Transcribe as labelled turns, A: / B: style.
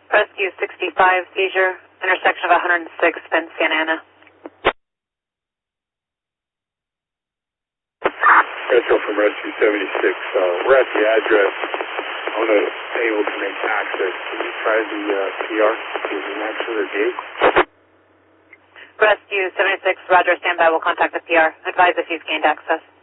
A: Rescue 65, seizure, intersection of 106 and Santa Ana.
B: Retro from Rescue 76. We're at the address. I want to be able to make access. Can you try the PR? Is it next to the gate?
A: Rescue 76, roger, standby. We'll contact the PR. Advise if you've gained access.